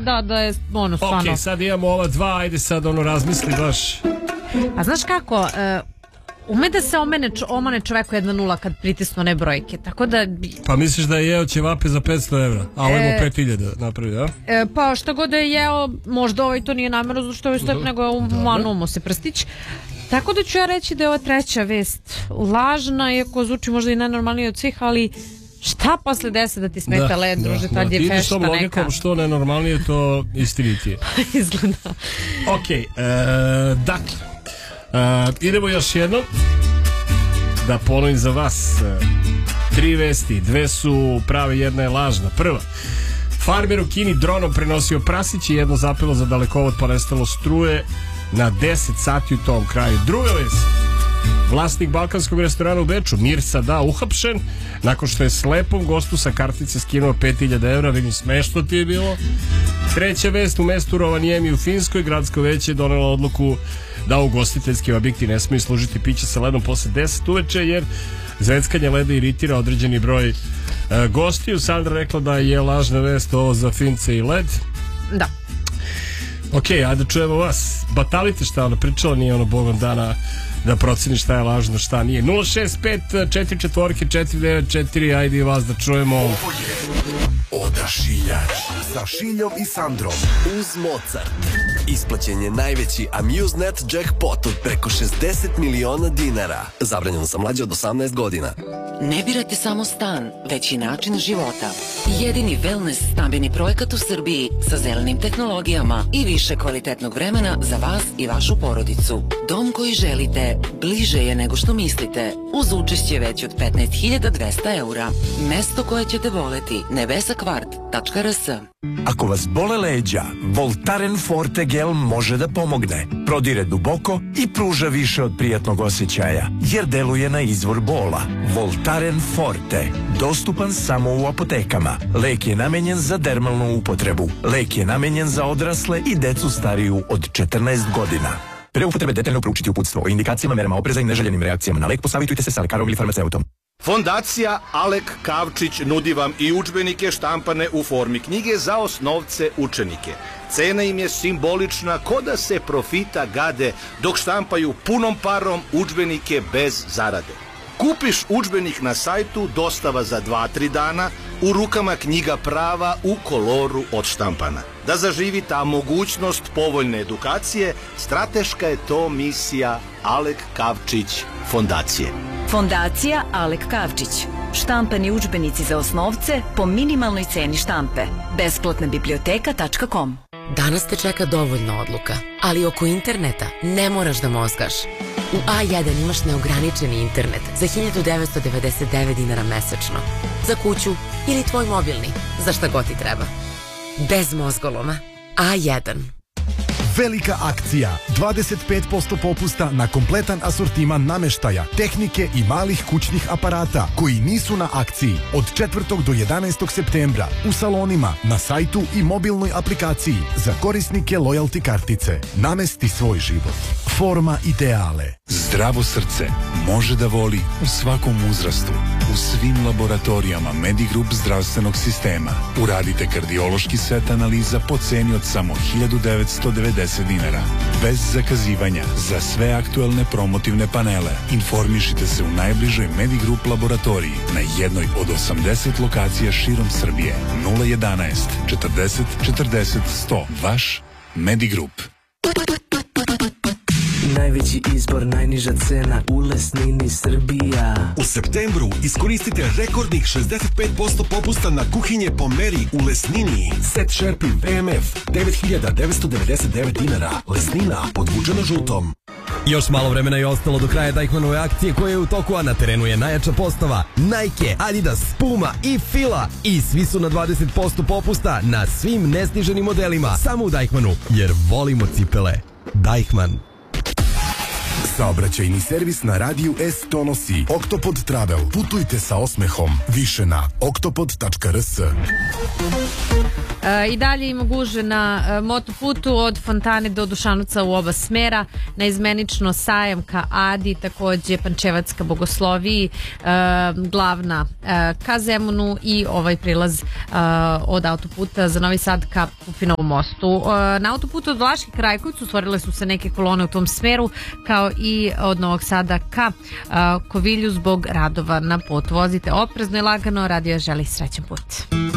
Da je ono stvarno. Ok, sad imamo ova dva, ajde sad razmisli baš. Pa znaš kako, ume da se omane čoveku 1-0 kad pritisnu one brojke, tako da... Pa misliš da je jeo ćevape za 500 evra, a ovo je 5000 napravi, da? Pa šta god da je jeo, možda to nije namjerno zato što je slep, nego je umanuo mu se prstić. Tako da ću ja reći da je ova treća vest lažna, iako zvuči možda i najnormalnije od svih, ali šta posle 10 da ti smeta led, druže, tad je fešta neka. Logikom što nenormalnije, to istinitije. Izgleda. Ok, dakle, idemo još jednom da ponovim za vas 3 vesti, 2 su prave, 1 je lažna. Prva, farmer u Kini dronom prenosio prasić i jedno zapelo za dalekovod pa nestalo struje na 10 sati u tom kraju. Druga vest, vlasnik balkanskog restorana u Beču, Mirsa Da, uhapšen nakon što je slepom gostu sa kartice skinuo 5000 evra. Vidim, smešno ti je bilo. Treća vest, u mestu Rovaniemi u Finskoj gradsko veće je donelo odluku da ugostiteljski objekti ne smiju služiti piće sa ledom posle 10 uveče, jer zveckanje leda iritira određeni broj gostiju. Sandra rekla da je lažna vest ovo za Fince i led. Da. Ok, ajde čujemo vas. Batalite šta ona pričala, nije ono bogom dana da proceni šta je lažno, šta nije. 065 44 494, ajde i vas da čujemo. Ovo je Odašiljač sa Šiljom i Sandrom uz Mozart. Isplaćen je najveći Amusenet jackpot od preko 60 miliona dinara. Zabranjeno za mlađe od 18 godina. Ne birate samo stan, već i način života. Jedini wellness stambeni projekat u Srbiji sa zelenim tehnologijama i više kvalitetnog vremena za vas i vašu porodicu. Dom koji želite bliže je nego što mislite, uz učešće već od 15.200 eura. Mesto koje ćete voleti, nebesakvart.rs. Ako vas bole leđa, Voltaren Forte gel može da pomogne. Prodire duboko i pruža više od prijatnog osjećaja, jer deluje na izvor bola. Voltaren Forte, dostupan samo u apotekama. Lek je namenjen za dermalnu upotrebu. Lek je namenjen za odrasle i decu stariju od 14 godina. Pre upotrebe detaljno proučiti uputstvo o indikacijama, merama opreza i neželjenim reakcijama na lek. Posavitujte se sa lekarom ili farmaceutom. Fondacija Alek Kavčić nudi vam i udžbenike štampane u formi knjige za osnovce učenike. Cena im je simbolična, ko da se profita gade dok štampaju punom parom udžbenike bez zarade. Kupiš udžbenik na sajtu, dostava za 2-3 dana, u rukama knjiga prava u koloru od štampana. Da zaživi ta mogućnost povoljne edukacije, strateška je to misija Alek Kavčić Fondacije. Fondacija Alek Kavčić. Štampani udžbenici za osnovce po minimalnoj ceni štampe. Besplatna biblioteka.com. Danas te čeka dovoljno odluka, ali oko interneta ne moraš da mozgaš. U A1 imaš neograničeni internet za 1999 dinara mesečno. Za kuću ili tvoj mobilni, za šta god ti treba. Bez mozgoloma. A1. Velika akcija, 25% popusta na kompletan asortiman nameštaja, tehnike i malih kućnih aparata koji nisu na akciji od 4. do 11. septembra u salonima, na sajtu i mobilnoj aplikaciji za korisnike loyalty kartice. Namesti svoj život. Forma ideale. Zdravo srce može da voli u svakom uzrastu. U svim laboratorijama Medigrup zdravstvenog sistema. Uradite kardiološki set analiza po ceni od samo 1990 dinara. Bez zakazivanja za sve aktuelne promotivne panele. Informišite se u najbližoj Medigrup laboratoriji na jednoj od 80 lokacija širom Srbije. 011 40 40 100. Vaš Medigrup. Najveći izbor, najniža cena u Lesnini Srbija. U septembru iskoristite rekordnih 65% popusta na kuhinje po meri u Lesnini. Set Sherpy VMF 9999 dinara. Lesnina podvučena žutom. Još malo vremena je ostalo do kraja Deichmannove akcije koja je u toku, a na terenu je najjača postava Nike, Adidas, Puma i Fila. I svi su na 20% popusta na svim nesniženim modelima. Samo u Deichmannu, jer volimo cipele. Deichmann. Saobraćajni servis na radiju S to nosi Oktopod Travel. Putujte sa osmehom. Više na oktopod.rs. I dalje ima gužve na motoputu od Fontane do Dušanovca u oba smera, naizmenično Sajam ka Adi, takođe Pančevac ka Bogosloviji, glavna ka Zemunu i ovaj prilaz od autoputa za Novi Sad ka Pupinovom mostu. Na autoputu od Vlaške ka Rajkovcu stvorile su se neke kolone u tom smeru, kao i od Novog Sada ka Kovilju zbog radova na putu. Vozite oprezno i lagano, radio želi srećan put.